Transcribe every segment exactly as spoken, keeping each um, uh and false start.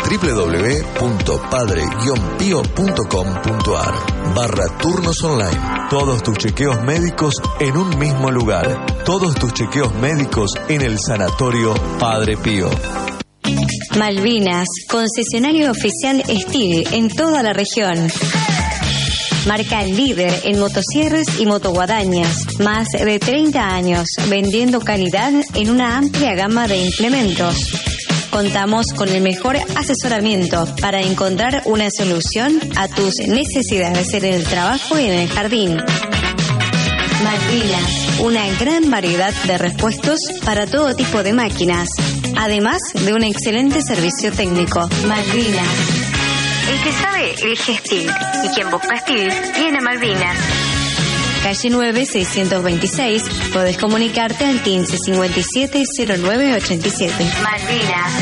doble u doble u doble u punto padre guion pío punto com punto a r barra turnos online. Todos tus chequeos médicos en un mismo lugar. Todos tus chequeos médicos en el Sanatorio Padre Pío. Malvinas, concesionario oficial Steel en toda la región. Marca líder en motosierras y motoguadañas. Más de treinta años vendiendo calidad en una amplia gama de implementos. Contamos con el mejor asesoramiento para encontrar una solución a tus necesidades en el trabajo y en el jardín. Malvinas, una gran variedad de repuestos para todo tipo de máquinas, además de un excelente servicio técnico. Malvinas. El que sabe elige Steel y quien busca Steel viene a Malvinas. Calle nueve, seiscientos veintiséis. Podés comunicarte al quince cincuenta y siete cero nueve ochenta y siete. Malvinas.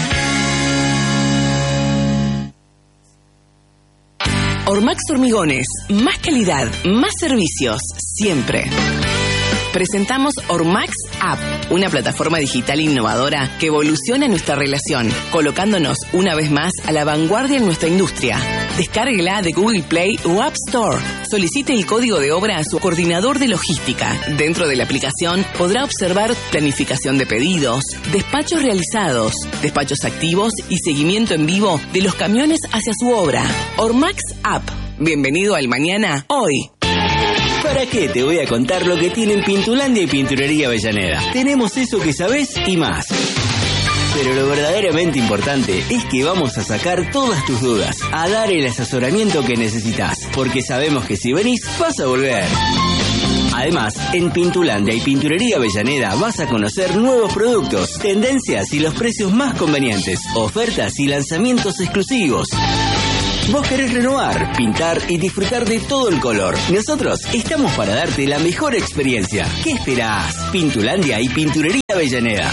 Ormax Hormigones. Más calidad, más servicios, siempre. Presentamos Ormax App, una plataforma digital innovadora que evoluciona nuestra relación, colocándonos una vez más a la vanguardia en nuestra industria. Descárguela de Google Play o App Store. Solicite el código de obra a su coordinador de logística. Dentro de la aplicación podrá observar planificación de pedidos, despachos realizados, despachos activos y seguimiento en vivo de los camiones hacia su obra. Ormax App. Bienvenido al mañana, hoy. ¿Para qué te voy a contar lo que tienen Pintulandia y Pinturería Avellaneda? Tenemos eso que sabés y más. Pero lo verdaderamente importante es que vamos a sacar todas tus dudas, a dar el asesoramiento que necesitas, porque sabemos que si venís, vas a volver. Además, en Pintulandia y Pinturería Avellaneda vas a conocer nuevos productos, tendencias y los precios más convenientes, ofertas y lanzamientos exclusivos. Vos querés renovar, pintar y disfrutar de todo el color. Nosotros estamos para darte la mejor experiencia. ¿Qué esperás? Pintulandia y Pinturería Avellaneda.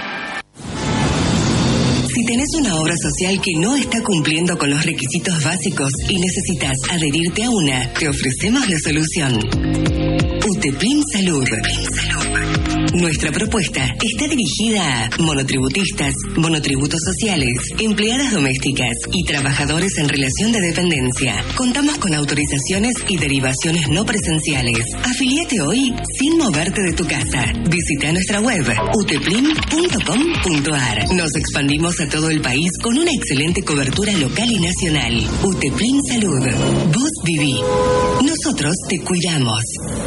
Si tenés una obra social que no está cumpliendo con los requisitos básicos y necesitas adherirte a una, te ofrecemos la solución. Uteplin Salud. Nuestra propuesta está dirigida a monotributistas, monotributos sociales, empleadas domésticas y trabajadores en relación de dependencia. Contamos con autorizaciones y derivaciones no presenciales. Afiliate hoy sin moverte de tu casa. Visita nuestra web uteplin punto com punto a r. Nos expandimos a todo el país con una excelente cobertura local y nacional. Uteplin Salud. Vos viví. Nosotros te cuidamos.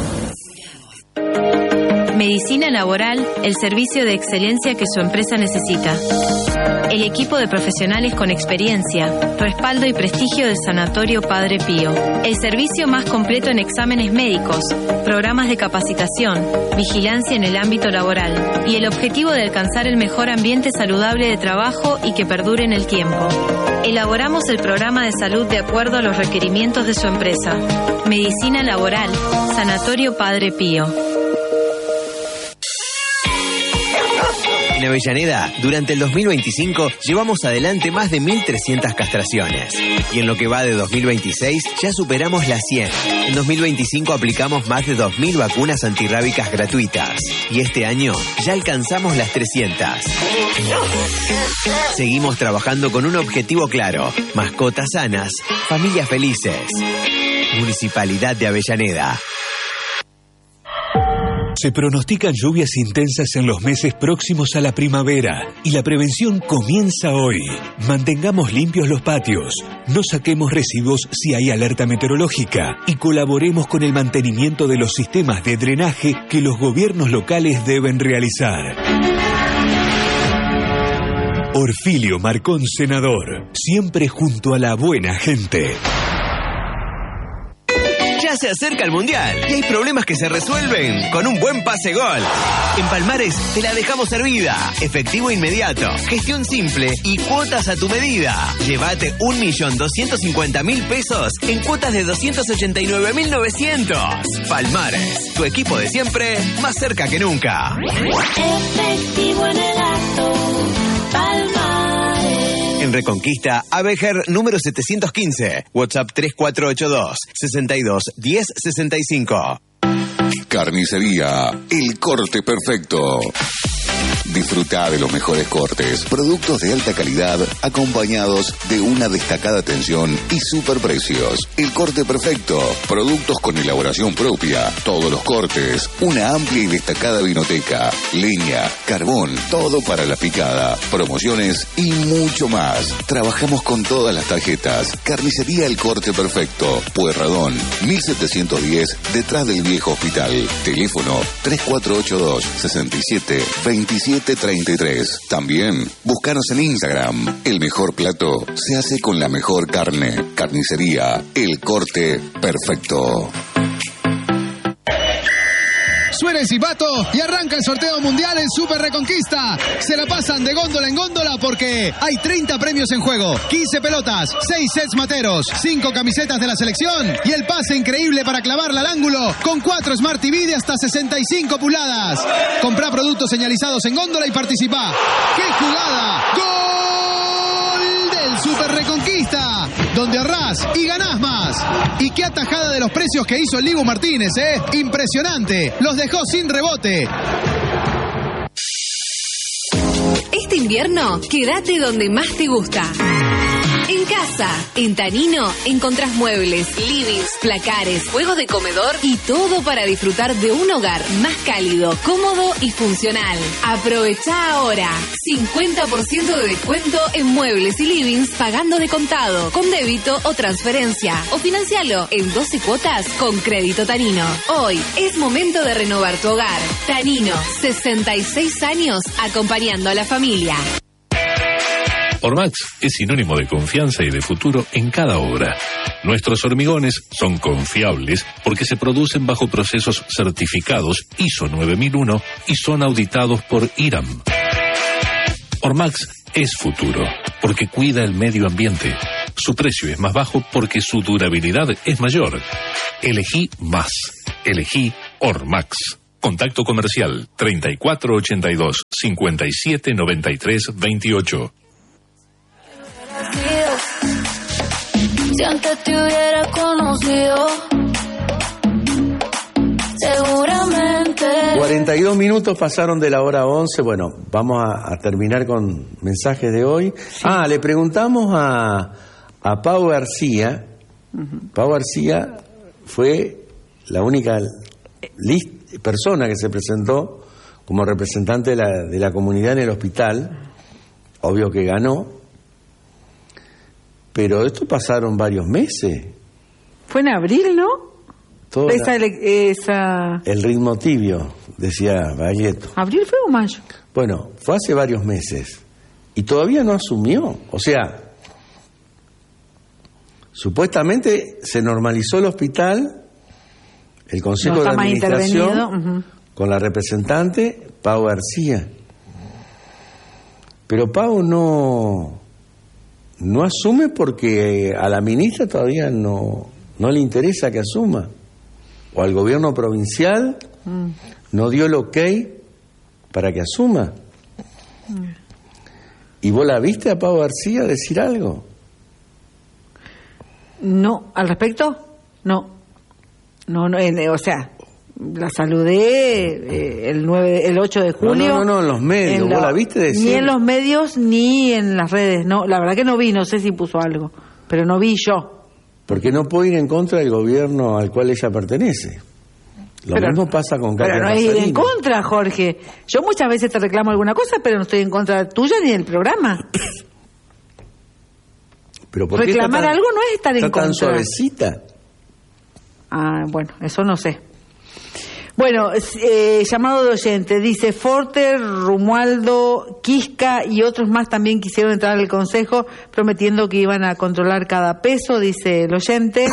Medicina laboral, el servicio de excelencia que su empresa necesita. El equipo de profesionales con experiencia, respaldo y prestigio del Sanatorio Padre Pío. El servicio más completo en exámenes médicos, programas de capacitación, vigilancia en el ámbito laboral y el objetivo de alcanzar el mejor ambiente saludable de trabajo y que perdure en el tiempo. Elaboramos el programa de salud de acuerdo a los requerimientos de su empresa. Medicina laboral, Sanatorio Padre Pío. En Avellaneda, durante el dos mil veinticinco, llevamos adelante más de mil trescientas castraciones. Y en lo que va de dos mil veintiséis, ya superamos las cien. En dos mil veinticinco aplicamos más de dos mil vacunas antirrábicas gratuitas. Y este año, ya alcanzamos las trescientas. Seguimos trabajando con un objetivo claro: mascotas sanas, familias felices. Municipalidad de Avellaneda. Se pronostican lluvias intensas en los meses próximos a la primavera y la prevención comienza hoy. Mantengamos limpios los patios, no saquemos residuos si hay alerta meteorológica y colaboremos con el mantenimiento de los sistemas de drenaje que los gobiernos locales deben realizar. Orfilio Marcón, senador, siempre junto a la buena gente. Ya se acerca el Mundial y hay problemas que se resuelven con un buen pase-gol. En Palmares te la dejamos servida. Efectivo inmediato, gestión simple y cuotas a tu medida. Llévate un millón doscientos cincuenta mil pesos en cuotas de doscientos ochenta y nueve mil novecientos. Palmares, tu equipo de siempre, más cerca que nunca. Efectivo en el acto, Palmares. En Reconquista, Abejer número setecientos quince. WhatsApp tres cuatro ocho dos, sesenta y dos, diez sesenta y cinco. Carnicería El Corte Perfecto. Disfruta de los mejores cortes, productos de alta calidad acompañados de una destacada atención y superprecios. El Corte Perfecto, productos con elaboración propia, todos los cortes, una amplia y destacada vinoteca, leña, carbón, todo para la picada, promociones y mucho más. Trabajamos con todas las tarjetas. Carnicería El Corte Perfecto, Pueyrredón, mil setecientos diez, detrás del viejo hospital. Teléfono tres cuatro ocho dos, seis siete, dos siete tres tres. También búscanos en Instagram. El mejor plato se hace con la mejor carne. Carnicería El Corte Perfecto. Suena el silbato y arranca el sorteo mundial en Super Reconquista. Se la pasan de góndola en góndola porque hay treinta premios en juego, quince pelotas, seis sets materos, cinco camisetas de la selección y el pase increíble para clavarla al ángulo con cuatro Smart T V de hasta sesenta y cinco pulgadas. Comprá productos señalizados en góndola y participá. ¡Qué jugada! ¡Gol del Super Reconquista! Donde ahorrás y ganás más. Y qué atajada de los precios que hizo el Dibu Martínez, ¿eh? Impresionante. Los dejó sin rebote. Este invierno, quédate donde más te gusta. En casa, en Tanino, encontrás muebles, livings, placares, juegos de comedor y todo para disfrutar de un hogar más cálido, cómodo y funcional. Aprovecha ahora. cincuenta por ciento de descuento en muebles y livings pagando de contado, con débito o transferencia. O financialo en doce cuotas con Crédito Tanino. Hoy es momento de renovar tu hogar. Tanino, sesenta y seis años acompañando a la familia. Ormax es sinónimo de confianza y de futuro en cada obra. Nuestros hormigones son confiables porque se producen bajo procesos certificados I S O nueve mil uno y son auditados por I R A M. Ormax es futuro porque cuida el medio ambiente. Su precio es más bajo porque su durabilidad es mayor. Elegí más. Elegí Ormax. Contacto comercial treinta y cuatro ochenta y dos, cincuenta y siete noventa y tres veintiocho. Si antes te hubiera conocido, seguramente. cuarenta y dos minutos pasaron de la hora once. Bueno, vamos a, a terminar con mensajes de hoy. Sí. Ah, le preguntamos a, a Pau García. Uh-huh. Pau García fue la única list, persona que se presentó como representante de la, de la comunidad en el hospital. Obvio que ganó. Pero esto pasaron varios meses. Fue en abril, ¿no? Toda esa, esa... El ritmo tibio, decía Baglietto. ¿Abril fue o mayo? Bueno, fue hace varios meses. Y todavía no asumió. O sea, supuestamente se normalizó el hospital, el Consejo no de Administración, uh-huh. con la representante Pau García. Pero Pau no... No asume porque a la ministra todavía no, no le interesa que asuma. O al gobierno provincial mm. no dio el ok para que asuma. Mm. ¿Y vos la viste a Pau García decir algo? No, al respecto, no. No, no eh, o sea, la saludé eh, el nueve, el ocho de julio. No, no, no, en los medios. ¿Vos la, la viste decir? Ni en los medios ni en las redes. No, la verdad que no vi, no sé si puso algo, pero no vi yo. Porque no puede ir en contra del gobierno al cual ella pertenece. Lo pero, mismo pasa con Katia Pero no es ir en contra, Jorge. Yo muchas veces te reclamo alguna cosa, pero no estoy en contra tuya ni del programa. Pero ¿por reclamar qué tan, algo no es estar en está contra. Tan suavecita. Ah, bueno, eso no sé. Bueno, eh, llamado de oyente, dice Forter, Romualdo, Quisca y otros más también quisieron entrar al consejo prometiendo que iban a controlar cada peso, dice el oyente.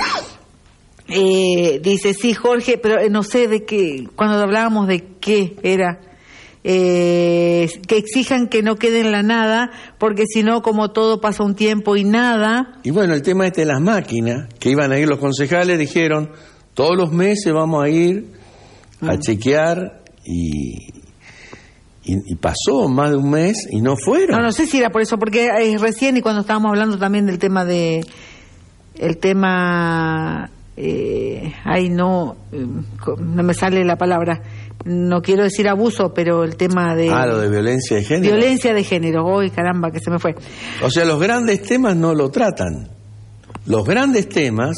Eh, dice, sí, Jorge, pero no sé de qué, cuando hablábamos de qué era, eh, que exijan que no quede en la nada, porque si no, como todo pasa un tiempo y nada. Y bueno, el tema este de las máquinas, que iban a ir los concejales, dijeron, todos los meses vamos a ir a chequear y, y, y pasó más de un mes y no fueron. No, no sé si era por eso, porque es recién y cuando estábamos hablando también del tema de, el tema, eh, ay no, eh, no me sale la palabra, no quiero decir abuso, pero el tema de... Ah, lo de violencia de género. Violencia de género, uy, caramba, que se me fue. O sea, los grandes temas no lo tratan. Los grandes temas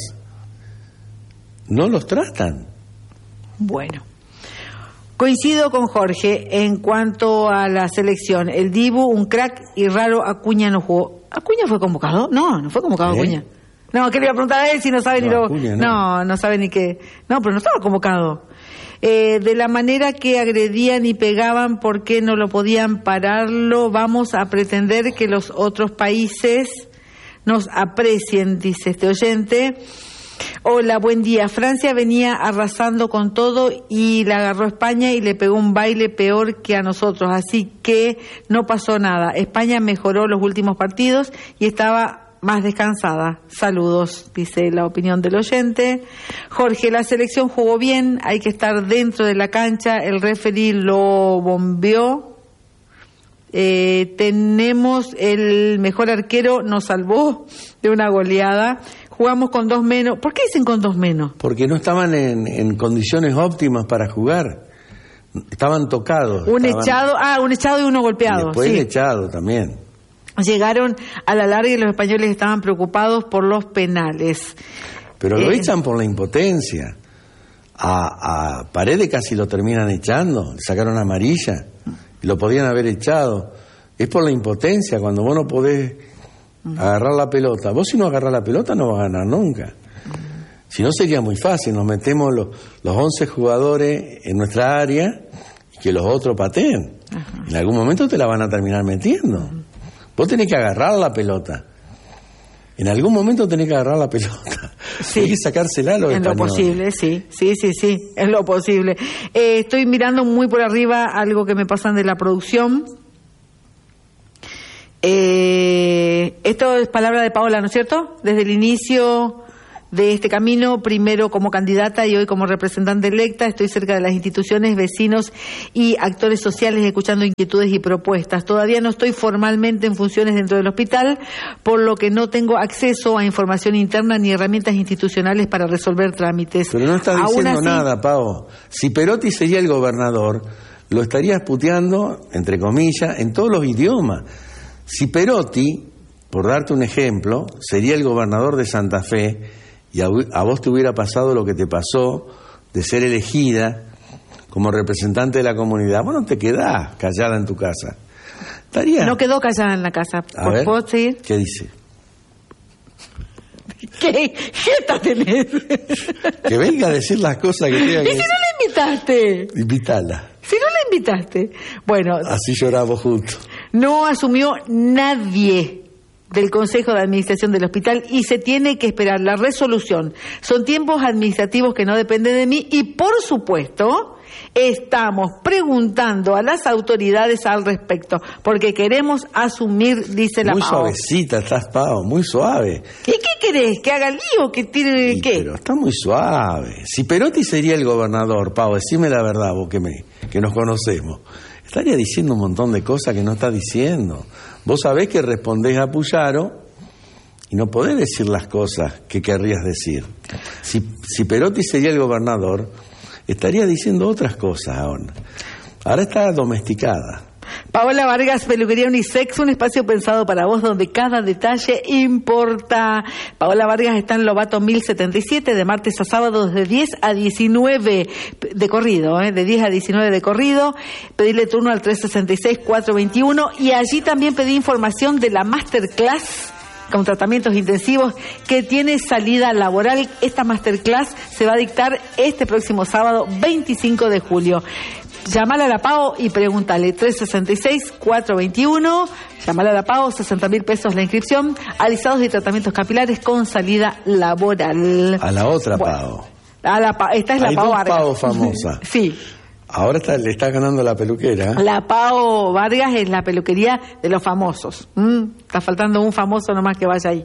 no los tratan. Bueno. Coincido con Jorge en cuanto a la selección. El Dibu, un crack, y raro Acuña no jugó. ¿Acuña fue convocado? No, no fue convocado ¿Eh? Acuña. No, ¿qué le iba a preguntar a él si no sabe No, ni lo... Acuña, no. no, no sabe ni qué... No, pero no estaba convocado. Eh, de la manera que agredían y pegaban, ¿por qué no lo podían pararlo? Vamos a pretender que los otros países nos aprecien, dice este oyente. Hola, buen día. Francia venía arrasando con todo y la agarró España y le pegó un baile peor que a nosotros, así que no pasó nada. España mejoró los últimos partidos y estaba más descansada. Saludos, dice la opinión del oyente. Jorge, la selección jugó bien, hay que estar dentro de la cancha, el referee lo bombeó. Eh, tenemos el mejor arquero, nos salvó de una goleada. Jugamos con dos menos. ¿Por qué dicen con dos menos? Porque no estaban en, en condiciones óptimas para jugar. Estaban tocados. Un estaban... echado, ah, un echado y uno golpeado. Y después sí. el echado también. Llegaron a la larga y los españoles estaban preocupados por los penales. Pero lo Eh, echan por la impotencia. A, a Paredes casi lo terminan echando. Le sacaron amarilla. Y lo podían haber echado. Es por la impotencia. Cuando vos no podés agarrar la pelota. Vos si no agarrás la pelota no vas a ganar nunca. Si no sería muy fácil. Nos metemos los, los once jugadores en nuestra área y que los otros pateen. Ajá. En algún momento te la van a terminar metiendo. Ajá. Vos tenés que agarrar la pelota. En algún momento tenés que agarrar la pelota. Sí. Hay que sacársela a los en españoles. lo posible, sí, sí, sí, sí, en lo posible. Eh, estoy mirando muy por arriba algo que me pasan de la producción. Eh, esto es palabra de Paola, ¿no es cierto? Desde el inicio de este camino, primero como candidata y hoy como representante electa, estoy cerca de las instituciones, vecinos y actores sociales escuchando inquietudes y propuestas. Todavía no estoy formalmente en funciones dentro del hospital, por lo que no tengo acceso a información interna ni herramientas institucionales para resolver trámites. Pero no estás diciendo así... nada, Pao. Si Perotti sería el gobernador, lo estarías puteando, entre comillas, en todos los idiomas. Si Perotti, por darte un ejemplo, sería el gobernador de Santa Fe y a, a vos te hubiera pasado lo que te pasó de ser elegida como representante de la comunidad, vos no te quedás callada en tu casa. Estaría... No quedó callada en la casa. A ver, ¿puedo seguir? ¿Qué dice? ¿Qué jeta tenés? Que venga a decir las cosas que tenga que ¿Y si no la invitaste? Invítala. Si no la invitaste. Bueno. Así lloramos juntos. No asumió nadie del Consejo de Administración del hospital y se tiene que esperar la resolución. Son tiempos administrativos que no dependen de mí y, por supuesto, estamos preguntando a las autoridades al respecto porque queremos asumir, dice la Muy Pao. suavecita estás, Pao, muy suave. ¿Y qué querés? ¿Que haga lío? ¿Que tire Sí, qué? Pero está muy suave. Si Perotti sería el gobernador, Pao, decime la verdad, vos que, me, que nos conocemos, estaría diciendo un montón de cosas que no está diciendo. Vos sabés que respondés a Puyaro y no podés decir las cosas que querrías decir. Si, si Perotti sería el gobernador, estaría diciendo otras cosas ahora. Ahora está domesticada. Paola Vargas, Peluquería Unisex, un espacio pensado para vos donde cada detalle importa. Paola Vargas está en Lobato mil setenta y siete, de martes a sábado de diez a diecinueve de corrido, ¿eh? de diez a diecinueve de corrido. Pedirle turno al tres sesenta y seis, cuatrocientos veintiuno y allí también pedí información de la masterclass con tratamientos intensivos que tiene salida laboral. Esta masterclass se va a dictar este próximo sábado veinticinco de julio. Llámala a la Pao y pregúntale. Tres sesenta y seis, cuatrocientos veintiuno. Llámala a la Pao, sesenta mil pesos la inscripción. Alisados y tratamientos capilares con salida laboral. A la otra bueno, Pao. A la Pao. Esta es la Hay Pao dos Vargas. Pao famosa. Sí. Ahora está, le está ganando la peluquera. La Pao Vargas es la peluquería de los famosos. Mm, está faltando un famoso nomás que vaya ahí.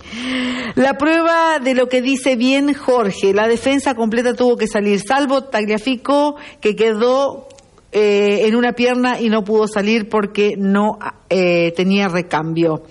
La prueba de lo que dice bien Jorge. La defensa completa tuvo que salir, salvo Tagliafico, que quedó eh, en una pierna y no pudo salir porque no eh, tenía recambio.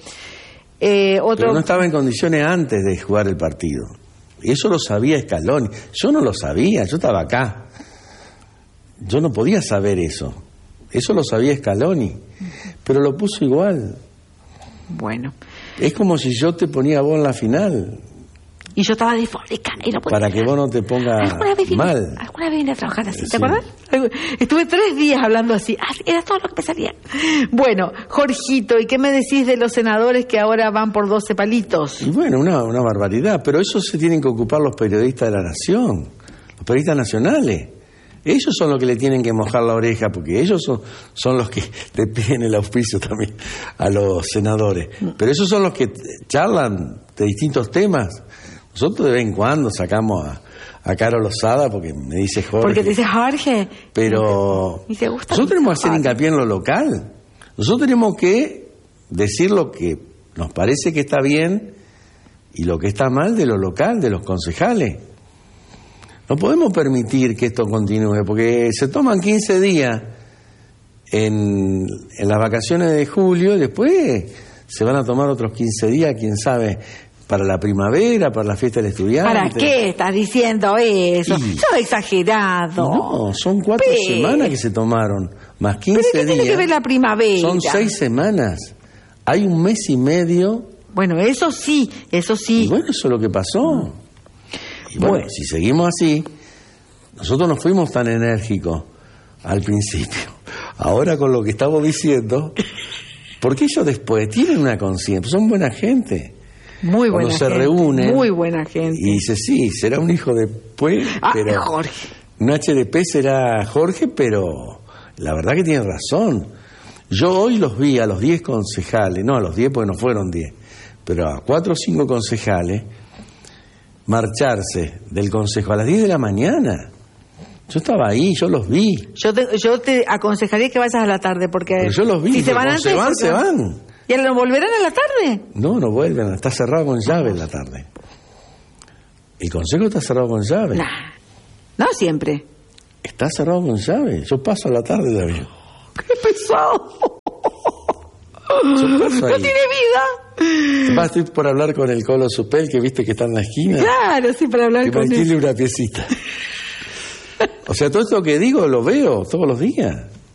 Eh, otro... Pero no estaba en condiciones antes de jugar el partido. Y eso lo sabía Scaloni. Yo no lo sabía, yo estaba acá. yo no podía saber eso. Eso lo sabía Scaloni, pero lo puso igual. Bueno. Es como si yo te ponía vos en la final. Y yo estaba disfórica y no podía. Para que vos no te pongas mal. Alguna vez vine a trabajar así, ¿te Sí. acuerdas? Estuve tres días hablando así. Ah, era todo lo que me salía. Bueno, Jorgito, ¿y qué me decís de los senadores que ahora van por doce palitos? Y bueno, una, una barbaridad. Pero eso se tienen que ocupar los periodistas de la nación, los periodistas nacionales. Ellos son los que le tienen que mojar la oreja, porque ellos son, son los que te piden el auspicio también a los senadores. Pero esos son los que charlan de distintos temas. Nosotros de vez en cuando sacamos a, a Caro Lozada porque me dice Jorge. Porque te dice Jorge. Pero Y te gusta. nosotros tenemos que hacer hincapié en lo local. Nosotros tenemos que decir lo que nos parece que está bien y lo que está mal de lo local, de los concejales. No podemos permitir que esto continúe, porque se toman quince días en, en las vacaciones de julio y después se van a tomar otros quince días, quién sabe, para la primavera, para la fiesta del estudiante. ¿Para qué estás diciendo eso? Y- Sos exagerado. No, son cuatro Pero- semanas que se tomaron, más quince ¿Pero qué días. tiene que ver la primavera? Son seis semanas. Hay un mes y medio. Bueno, eso sí, eso sí. Y bueno, eso es lo que pasó. Y bueno, Bueno. si seguimos así, nosotros no fuimos tan enérgicos al principio. Ahora con lo que estamos diciendo, porque ellos después tienen una conciencia, son buena gente. Muy buena Cuando se gente. reúnen Muy buena gente. y dice, sí, será un hijo de pues, Ah, pero Jorge. un H D P será Jorge, pero la verdad que tiene razón. Yo hoy los vi a los diez concejales, no a los diez porque no fueron diez, pero a cuatro o cinco concejales marcharse del consejo a las diez de la mañana. Yo estaba ahí, yo los vi. Yo te, yo te aconsejaría que vayas a la tarde porque Pero yo los vi, si se van cuando antes se van, se van. ¿Y lo volverán a la tarde? No, no vuelven, está cerrado con llave en la tarde. El consejo está cerrado con llave. Nah, no siempre. Está cerrado con llave. Yo paso a la tarde también. ¡Qué pesado! Yo paso No ahí. tiene vida. Además, estoy por hablar con el Colo Supel, que viste que está en la esquina. Claro, sí, para hablar Que me con él. alquile una piecita. O sea, todo esto que digo lo veo todos los días.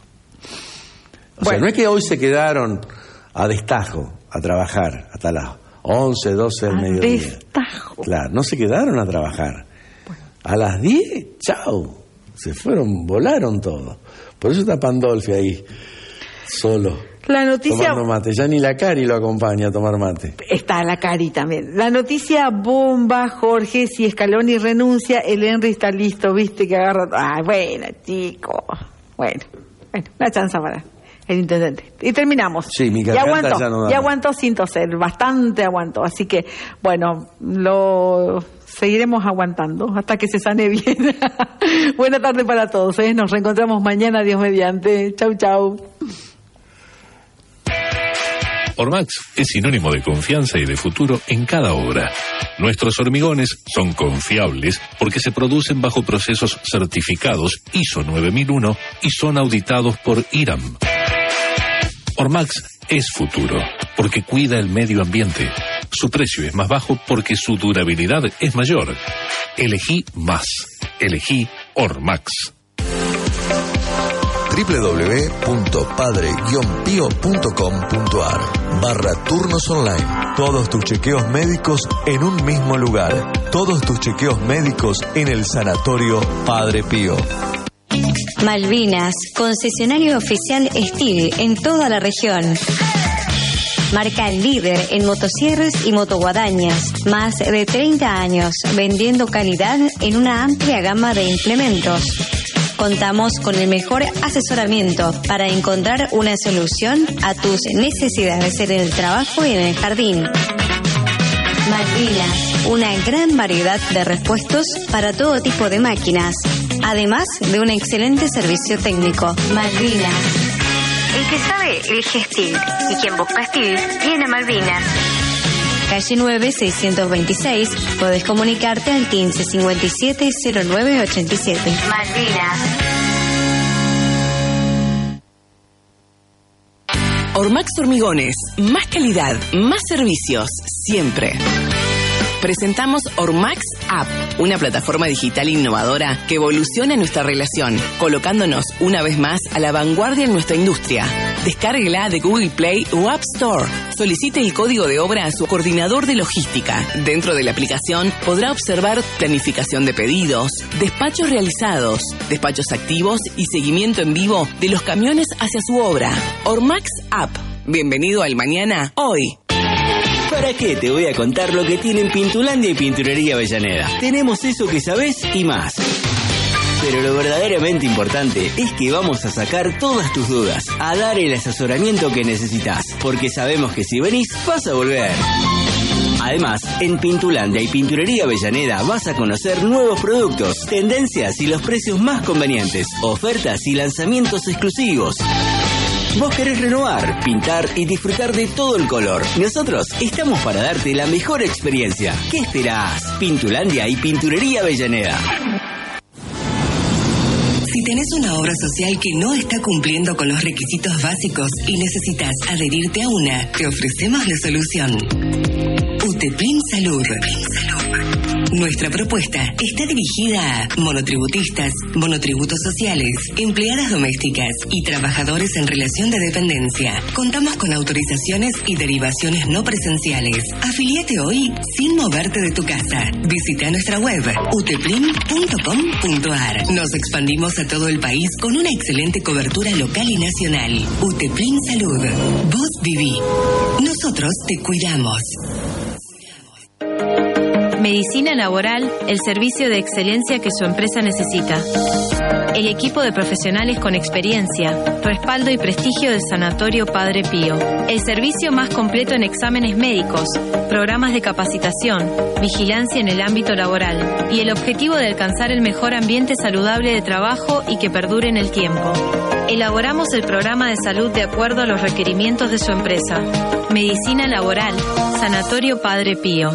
O sea, no es que hoy se quedaron a destajo a trabajar hasta las once, doce del A mediodía. destajo. Claro, no se quedaron a trabajar. A las diez, chao. Se fueron, volaron todo. Por eso está Pandolfi ahí, solo, La noticia... tomando mate. Ya ni la Cari lo acompaña a tomar mate. Está la Cari también. La noticia bomba, Jorge, si Scaloni renuncia, el Henry está listo, viste que agarra... Ay, bueno, chico. Bueno, bueno, una chance para el intendente. Y terminamos. Sí, mi y garganta aguantó, ya no da y más. aguantó sin toser, bastante aguantó. Así que, bueno, lo seguiremos aguantando hasta que se sane bien. Buena tarde para todos, ¿eh? Nos reencontramos mañana, Dios mediante. Chau, chau. Ormax es sinónimo de confianza y de futuro en cada obra. Nuestros hormigones son confiables porque se producen bajo procesos certificados I S O nueve mil uno y son auditados por I R A M. Ormax es futuro porque cuida el medio ambiente. Su precio es más bajo porque su durabilidad es mayor. Elegí más. Elegí Ormax. w w w punto padre guion pío punto com punto a r barra turnos online. Todos tus chequeos médicos en un mismo lugar. Todos tus chequeos médicos en el Sanatorio Padre Pío. Malvinas, concesionario oficial Steel en toda la región. Marca líder en motosierras y motoguadañas. Más de treinta años vendiendo calidad en una amplia gama de implementos. Contamos con el mejor asesoramiento para encontrar una solución a tus necesidades en el trabajo y en el jardín. Malvinas, una gran variedad de repuestos para todo tipo de máquinas, además de un excelente servicio técnico. Malvinas. El que sabe, elige Steel. Y quien busca Steel, viene a Malvinas. Calle nueve, seiscientos veintiséis. Podés comunicarte al quince cincuenta y siete cero nueve ochenta y siete. Malvinas. Ormax Hormigones, más calidad, más servicios, siempre. Presentamos Ormax App, una plataforma digital innovadora que evoluciona nuestra relación, colocándonos una vez más a la vanguardia en nuestra industria. Descárguela de Google Play o App Store. Solicite el código de obra a su coordinador de logística. Dentro de la aplicación podrá observar planificación de pedidos, despachos realizados, despachos activos y seguimiento en vivo de los camiones hacia su obra. Ormax App. Bienvenido al mañana, hoy. ¿Para qué te voy a contar lo que tienen Pintulandia y Pinturería Avellaneda? Tenemos eso que sabés y más. Pero lo verdaderamente importante es que vamos a sacar todas tus dudas, a dar el asesoramiento que necesitas, porque sabemos que si venís, vas a volver. Además, en Pintulandia y Pinturería Avellaneda vas a conocer nuevos productos, tendencias y los precios más convenientes, ofertas y lanzamientos exclusivos. Vos querés renovar, pintar y disfrutar de todo el color. Nosotros estamos para darte la mejor experiencia. ¿Qué esperás? Pintulandia y Pinturería Avellaneda. Si tenés una obra social que no está cumpliendo con los requisitos básicos y necesitas adherirte a una, te ofrecemos la solución. Uteplin Salud. Nuestra propuesta está dirigida a monotributistas, monotributos sociales, empleadas domésticas y trabajadores en relación de dependencia. Contamos con autorizaciones y derivaciones no presenciales. Afiliate hoy sin moverte de tu casa. Visita nuestra web uteplin punto com punto ar. Nos expandimos a todo el país con una excelente cobertura local y nacional. Uteplin Salud. Vos viví. Nosotros te cuidamos. Medicina Laboral, el servicio de excelencia que su empresa necesita. El equipo de profesionales con experiencia, respaldo y prestigio del Sanatorio Padre Pío. El servicio más completo en exámenes médicos, programas de capacitación, vigilancia en el ámbito laboral y el objetivo de alcanzar el mejor ambiente saludable de trabajo y que perdure en el tiempo. Elaboramos el programa de salud de acuerdo a los requerimientos de su empresa. Medicina Laboral, Sanatorio Padre Pío.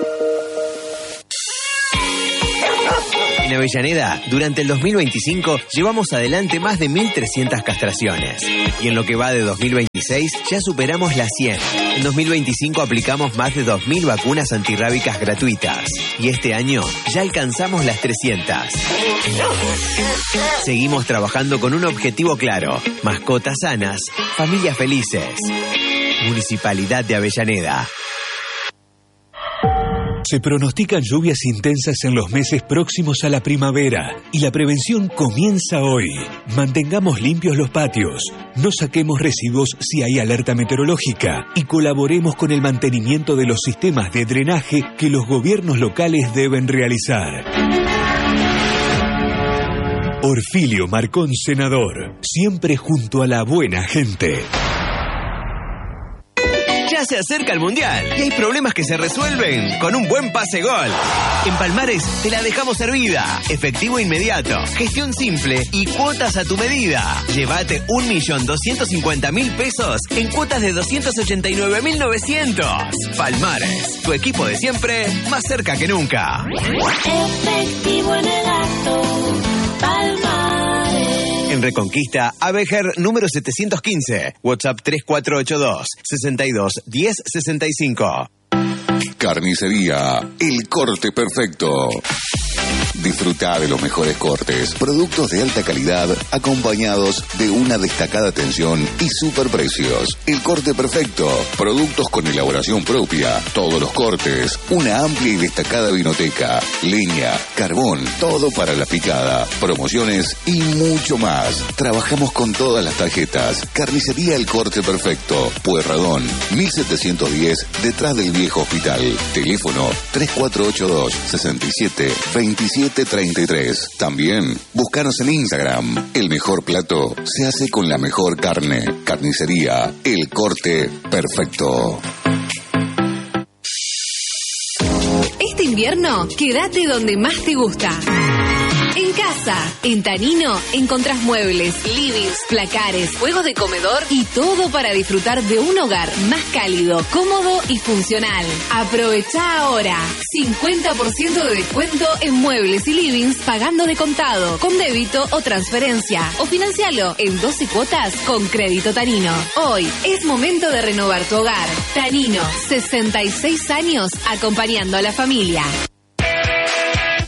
En Avellaneda, durante el dos mil veinticinco, llevamos adelante más de mil trescientas castraciones. Y en lo que va de dos mil veintiséis, ya superamos las cien. En dos mil veinticinco aplicamos más de dos mil vacunas antirrábicas gratuitas. Y este año ya alcanzamos las trescientas. Seguimos trabajando con un objetivo claro: mascotas sanas, familias felices. Municipalidad de Avellaneda. Se pronostican lluvias intensas en los meses próximos a la primavera y la prevención comienza hoy. Mantengamos limpios los patios, no saquemos residuos si hay alerta meteorológica y colaboremos con el mantenimiento de los sistemas de drenaje que los gobiernos locales deben realizar. Orfilio Marcón, senador, siempre junto a la buena gente. Ya se acerca el Mundial y hay problemas que se resuelven con un buen pase gol. En Palmares te la dejamos servida. Efectivo inmediato, gestión simple y cuotas a tu medida. Llévate un millón doscientos cincuenta mil pesos en cuotas de doscientos ochenta y nueve mil novecientos. Palmares, tu equipo de siempre, más cerca que nunca. Efectivo en el acto, Palmares. En Reconquista, Abejer número setecientos quince. WhatsApp tres cuatro ocho dos, sesenta y dos, diez sesenta y cinco. Carnicería El Corte Perfecto. Disfruta de los mejores cortes, productos de alta calidad acompañados de una destacada atención y superprecios. El Corte Perfecto, productos con elaboración propia, todos los cortes, una amplia y destacada vinoteca, leña, carbón, todo para la picada, promociones y mucho más. Trabajamos con todas las tarjetas. Carnicería El Corte Perfecto, Pueyrredón, mil setecientos diez, detrás del viejo hospital. Teléfono tres cuatro ocho dos, sesenta y siete, veintisiete treinta y tres. También, búscanos en Instagram. El mejor plato se hace con la mejor carne. Carnicería El Corte Perfecto. Este invierno, quédate donde más te gusta. En casa, en Tanino, encontrás muebles, livings, placares, juegos de comedor y todo para disfrutar de un hogar más cálido, cómodo y funcional. Aprovecha ahora. cincuenta por ciento de descuento en muebles y livings pagando de contado, con débito o transferencia. O financialo en doce cuotas con crédito Tanino. Hoy es momento de renovar tu hogar. Tanino, sesenta y seis años acompañando a la familia.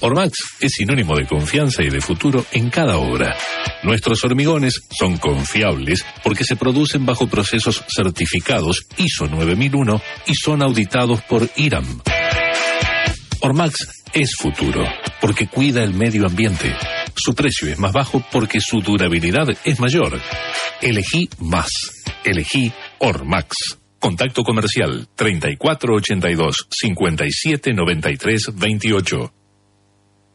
Ormax es sinónimo de confianza y de futuro en cada obra. Nuestros hormigones son confiables porque se producen bajo procesos certificados I S O nueve mil uno y son auditados por I R A M. Ormax es futuro porque cuida el medio ambiente. Su precio es más bajo porque su durabilidad es mayor. Elegí más. Elegí Ormax. Contacto comercial treinta y cuatro ochenta y dos, cincuenta y siete noventa y tres veintiocho.